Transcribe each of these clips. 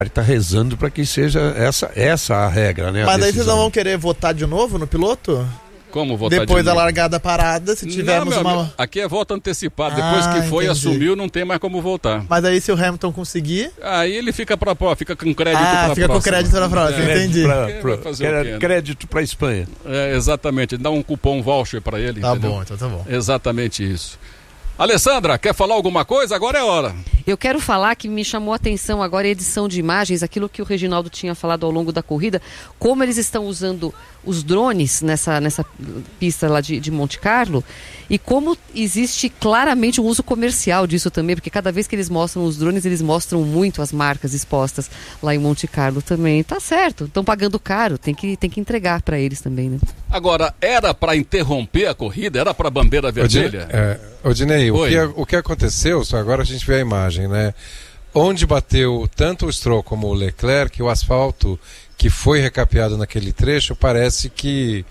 está rezando para que seja essa a regra, né? Mas daí vocês não vão querer votar de novo no piloto? Como votar depois de novo? Da largada parada, se tivermos amigo, aqui é voto antecipado. Depois que foi, entendi. assumiu, não tem mais como voltar. Mas aí se o Hamilton conseguir... Aí ele fica com crédito pra próxima. Fica com crédito pra próxima, entendi. Crédito pra Espanha. Exatamente, dá um cupom voucher pra ele. Tá entendeu? bom, então tá bom. Exatamente isso. Alessandra, quer falar alguma coisa? Agora é hora. Eu quero falar que me chamou a atenção agora a edição de imagens, aquilo que o Reginaldo tinha falado ao longo da corrida, como eles estão usando os drones nessa pista lá de Monte Carlo, e como existe claramente um uso comercial disso também, porque cada vez que eles mostram os drones, eles mostram muito as marcas expostas lá em Monte Carlo também. Tá certo, estão pagando caro, tem que entregar para eles também, né? Agora, era para interromper a corrida? Era para bandeira vermelha? Odinei, o que aconteceu, só agora a gente vê a imagem, né? Onde bateu tanto o Stroll como o Leclerc, o asfalto que foi recapeado naquele trecho parece que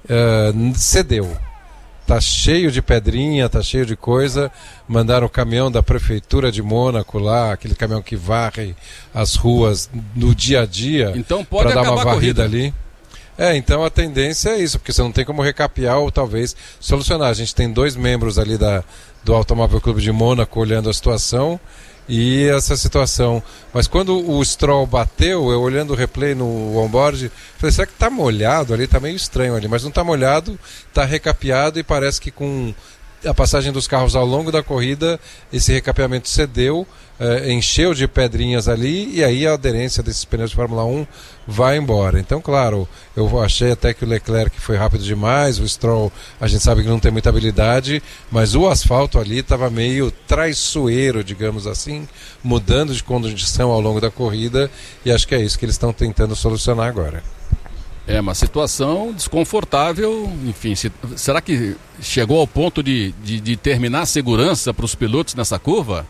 cedeu. Tá cheio de pedrinha, tá cheio de coisa. Mandaram o caminhão da prefeitura de Mônaco lá, aquele caminhão que varre as ruas no dia a dia, então pode para dar uma acabar a varrida corrida ali. Então a tendência é isso, porque você não tem como recapear ou talvez solucionar. A gente tem 2 membros ali do Automóvel Clube de Mônaco olhando a situação e essa situação. Mas quando o Stroll bateu, eu olhando o replay no onboard, falei, será que tá molhado ali? Tá meio estranho ali, mas não tá molhado, tá recapeado e parece que com a passagem dos carros ao longo da corrida, esse recapeamento cedeu, encheu de pedrinhas ali e aí a aderência desses pneus de Fórmula 1 vai embora. Então, claro, eu achei até que o Leclerc foi rápido demais, o Stroll a gente sabe que não tem muita habilidade, mas o asfalto ali estava meio traiçoeiro, digamos assim, mudando de condição ao longo da corrida e acho que é isso que eles estão tentando solucionar agora. É uma situação desconfortável, enfim, será que chegou ao ponto de terminar a segurança para os pilotos nessa curva?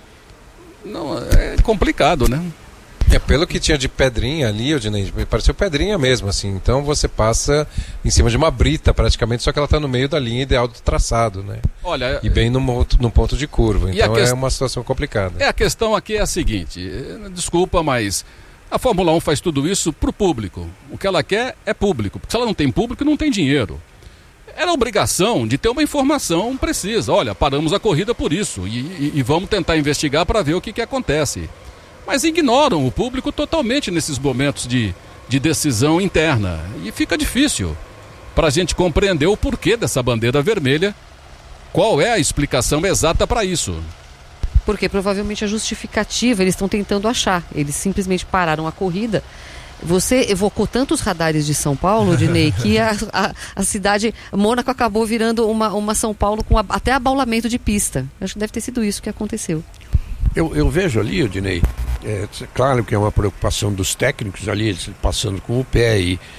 Não, é complicado, né? Pelo que tinha de pedrinha ali, Odinei, pareceu pedrinha mesmo, assim, então você passa em cima de uma brita praticamente, só que ela está no meio da linha ideal do traçado, né? Olha, e bem no ponto de curva, então é uma situação complicada. A questão aqui é a seguinte, desculpa, mas... A Fórmula 1 faz tudo isso para o público. O que ela quer é público. Porque se ela não tem público, não tem dinheiro. Era a obrigação de ter uma informação precisa. Olha, paramos a corrida por isso. E vamos tentar investigar para ver o que acontece. Mas ignoram o público totalmente nesses momentos de decisão interna. E fica difícil para a gente compreender o porquê dessa bandeira vermelha. Qual é a explicação exata para isso? Porque provavelmente a justificativa eles estão tentando achar. Eles simplesmente pararam a corrida. Você evocou tantos radares de São Paulo, Odinei, que a cidade, Mônaco acabou virando uma São Paulo com até abaulamento de pista. Acho que deve ter sido isso que aconteceu. Eu vejo ali, Odinei, claro que é uma preocupação dos técnicos ali, eles passando com o pé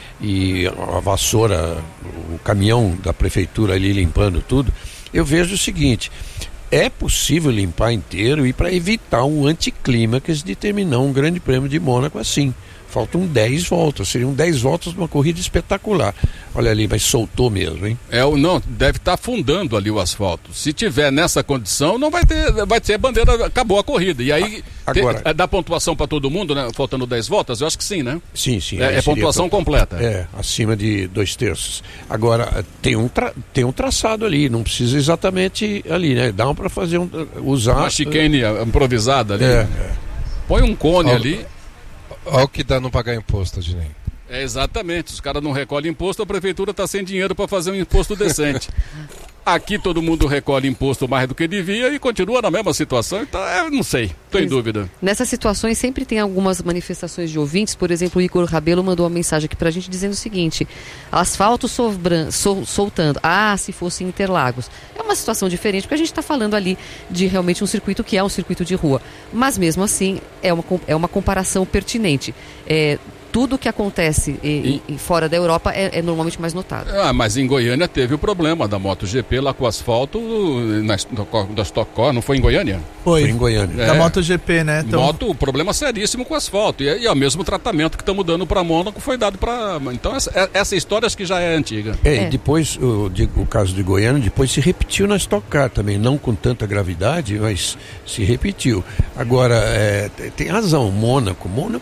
e a vassoura, o caminhão da prefeitura ali limpando tudo. Eu vejo o seguinte... É possível limpar inteiro e para evitar um anticlímax de terminar um grande prêmio de Mônaco assim. Faltam 10 voltas, seriam 10 voltas de uma corrida espetacular. Olha ali, mas soltou mesmo, hein? Não, deve estar afundando ali o asfalto. Se tiver nessa condição, não vai ter bandeira, acabou a corrida. E aí, agora, dá pontuação para todo mundo, né? Faltando 10 voltas? Eu acho que sim, né? Sim. É pontuação completa. Acima de 2/3. Agora, tem um traçado ali, não precisa exatamente ali, né? Dá para fazer usar... Uma chicane improvisada ali. Põe um cone ali... Olha o que dá não pagar imposto, Odinei. Exatamente, os caras não recolhem imposto, a prefeitura está sem dinheiro para fazer um imposto decente. Aqui todo mundo recolhe imposto mais do que devia e continua na mesma situação, então não sei, estou em dúvida. Nessas situações sempre tem algumas manifestações de ouvintes, por exemplo, o Igor Rabelo mandou uma mensagem aqui para a gente dizendo o seguinte: asfalto soltando, se fosse Interlagos. É uma situação diferente, porque a gente está falando ali de realmente um circuito que é um circuito de rua, mas mesmo assim é uma comparação pertinente. tudo que acontece fora da Europa é normalmente mais notado. Mas em Goiânia teve o problema da MotoGP lá com o asfalto da Stock Car, não foi em Goiânia? Foi em Goiânia. Da MotoGP, né? Então... Problema seríssimo com o asfalto. E o mesmo tratamento que estamos dando para Mônaco foi dado para... Então essa história acho que já é antiga. E depois, o caso de Goiânia, depois se repetiu na Stock Car também, não com tanta gravidade, mas se repetiu. Agora, tem razão, Mônaco